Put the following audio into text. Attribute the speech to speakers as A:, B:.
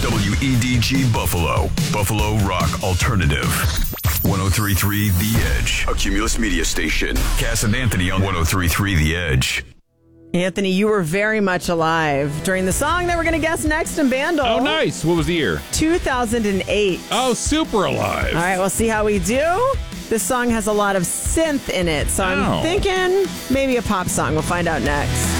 A: WEDG Buffalo. Buffalo Rock Alternative. 103.3 The Edge. A Cumulus Media Station. Cass and Anthony on 103.3 The Edge.
B: Anthony, you were very much alive during the song that we're going to guess next in Bandle.
C: Oh, nice. What was the year?
B: 2008.
C: Oh, super alive.
B: All right, we'll see how we do. This song has a lot of synth in it, so I'm thinking maybe a pop song. We'll find out next.